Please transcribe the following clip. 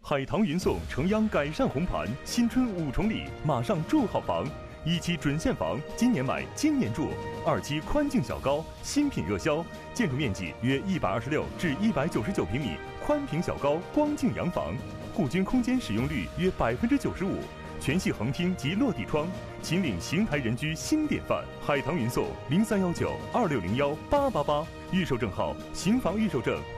海棠云送城央改善红盘，新春5重礼，马上住好房。1期准现房，今年买今年住；2期宽净小高，新品热销，建筑面积约126至199平米，宽屏小高光净洋房，户均空间使用率约95%，全系横厅及落地窗，秦岭邢台人居新典范。海棠云送031926018888，预售证号：邢房预售证